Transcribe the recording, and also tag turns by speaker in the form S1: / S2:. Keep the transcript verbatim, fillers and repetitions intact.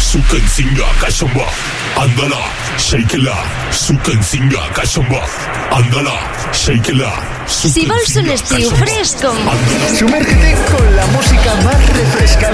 S1: sukan singa kashamba. Andala, shakela, sukan singa kashamba. Andala, shakela.
S2: Si vols un estiu fresco,
S3: sumérgete con la música más refrescante